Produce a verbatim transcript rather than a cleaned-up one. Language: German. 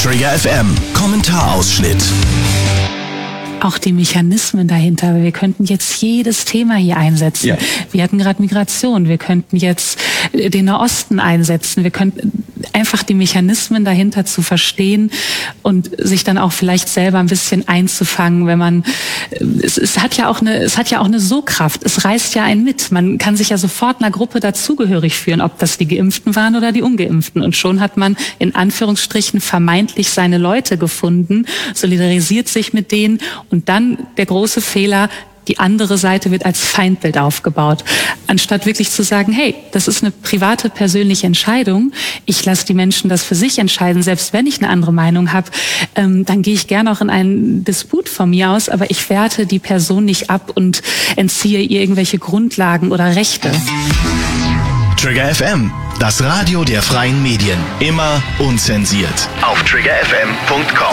Trigger F M Kommentarausschnitt. Auch die Mechanismen dahinter. Wir könnten jetzt jedes Thema hier einsetzen. Ja. Wir hatten gerade Migration. Wir könnten jetzt den Nahosten einsetzen. Wir könnten einfach die Mechanismen dahinter zu verstehen und sich dann auch vielleicht selber ein bisschen einzufangen, wenn man, es, es hat ja auch eine, es hat ja auch eine So-Kraft. Es reißt ja einen mit. Man kann sich ja sofort einer Gruppe dazugehörig fühlen, ob das die Geimpften waren oder die Ungeimpften. Und schon hat man in Anführungsstrichen vermeintlich seine Leute gefunden, solidarisiert sich mit denen. Und dann der große Fehler, die andere Seite wird als Feindbild aufgebaut. Anstatt wirklich zu sagen, hey, das ist eine private, persönliche Entscheidung. Ich lasse die Menschen das für sich entscheiden, selbst wenn ich eine andere Meinung habe. Ähm, dann gehe ich gerne auch in einen Disput von mir aus, aber ich werte die Person nicht ab und entziehe ihr irgendwelche Grundlagen oder Rechte. Trigger F M, das Radio der freien Medien. Immer unzensiert. Auf trigger f m punkt com.